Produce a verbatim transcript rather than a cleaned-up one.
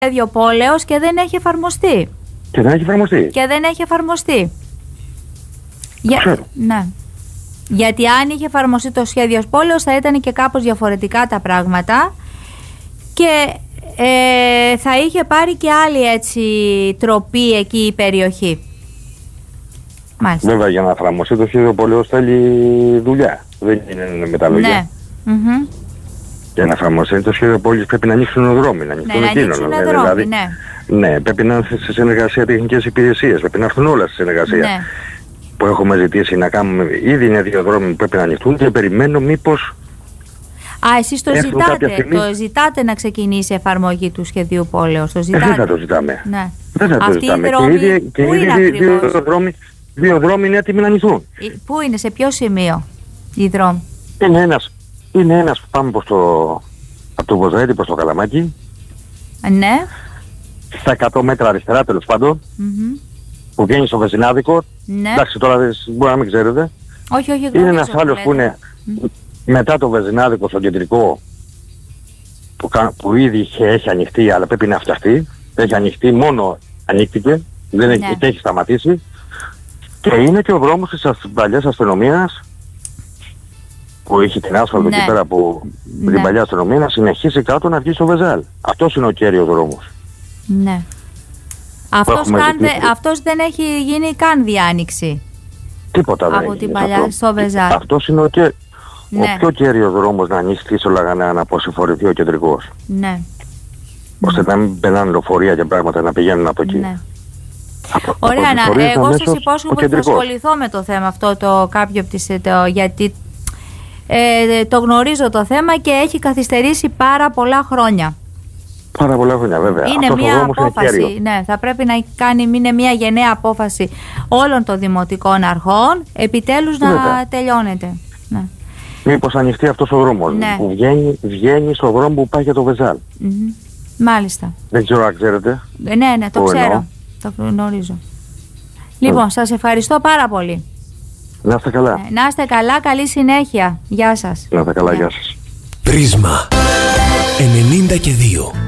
σχέδιο πόλεως και δεν έχει εφαρμοστεί. Και δεν έχει εφαρμοστεί. Και δεν έχει εφαρμοστεί. Για... Ναι. Γιατί αν είχε εφαρμοστεί το σχέδιο πόλεως θα ήταν και κάπως διαφορετικά τα πράγματα και ε, θα είχε πάρει και άλλη έτσι τροπή εκεί η περιοχή. Μάλιστα. Βέβαια, για να εφαρμοστεί το σχέδιο πόλεως θέλει δουλειά. Δεν είναι με τα λόγια. Ναι. Mm-hmm. Για να εφαρμοστεί το σχέδιο πόλεως πρέπει να ανοίξουν ο δρόμοι, να ανοίξουν ναι, εκείνο. Να ναι, δρόμοι, δηλαδή, ναι. ναι, πρέπει να είναι σε συνεργασία τεχνικές υπηρεσίες. Πρέπει να έρθουν όλα στη συνεργασία. Ναι. Που έχουμε ζητήσει να κάνουμε. Ήδη είναι δύο δρόμοι που πρέπει να ανοιχτούν και περιμένω μήπως. Α, εσείς το ζητάτε, το ζητάτε να ξεκινήσει η εφαρμογή του σχεδίου πόλεως. Το ζητάτε. Ε, δεν θα το ζητάμε. Ναι. Δεν θα το Αυτοί ζητάμε. οι δρόμοι, και ήδη, και πού ήδη είναι δύο, δύο, δρόμοι, δύο δρόμοι είναι έτοιμοι να ανοιχτούν. Πού είναι, σε ποιο σημείο οι δρόμοι? Είναι ένας, είναι ένας που πάμε προς το, από το Βοζαέτη προς το Καλαμάκι. Ναι. Στα εκατό μέτρα αριστερά τέλος πάντων. Mm-hmm. Που βγαίνει στο Βεζινάδικο. Ναι. Εντάξει, τώρα δεν μπορεί να μην ξέρετε. Όχι, όχι, είναι ένας άλλος που είναι mm. μετά το Βεζινάδικο στο κεντρικό που, που ήδη είχε, έχει ανοιχτεί αλλά πρέπει να φτιαχτεί. Έχει ανοιχτεί, μόνο ανοίχτηκε, δεν ναι. έχει, έχει σταματήσει. Και είναι και ο δρόμος της παλιάς αστυνομίας που είχε την άσφαλτο ναι. εκεί πέρα που ναι. την παλιά αστυνομία να συνεχίσει κάτω να βγει στο Βεζάλ. Αυτός είναι ο κέριος δρόμος. Ναι. Αυτός, καν, δε, αυτός δεν έχει γίνει καν διάνοιξη. Τίποτα δεν από έχει την παλιά αυτό. Στο Βεζάλ. Αυτός είναι ο, και, ναι. ο πιο κέριος δρόμος να ανοίξει στο Λαγανέα να αποσυμφορηθεί ο κεντρικός. Ναι. Ώστε να μην περνάνε λεωφορεία και πράγματα να πηγαίνουν από εκεί. Ναι. Από, Ωραία, να, εγώ σας υπόσχομαι ότι θα ασχοληθώ με το θέμα αυτό το κάποιο το, γιατί ε, το γνωρίζω το θέμα και έχει καθυστερήσει πάρα πολλά χρόνια. Πάρα πολλά χρόνια βέβαια. Είναι αυτός μια απόφαση, ναι, θα πρέπει να κάνει είναι μια γενναία απόφαση όλων των δημοτικών αρχών, επιτέλους να βέβαια. τελειώνεται. Ναι. Μήπως ανοιχτεί αυτός ο δρόμος ναι. που βγαίνει, βγαίνει στο δρόμο που πάει για το Βεζάλ. Mm-hmm. Μάλιστα. Δεν ξέρω αν ξέρετε. Ε, ναι, ναι, το ξέρω. Εννοώ. Το γνωρίζω. Λοιπόν, mm. σας ευχαριστώ πάρα πολύ. Να είστε καλά. Ε, να είστε καλά, καλή συνέχεια. Γεια σας. Να είστε καλά, γεια, γεια σας. Πρίσμα ενενήντα και δύο.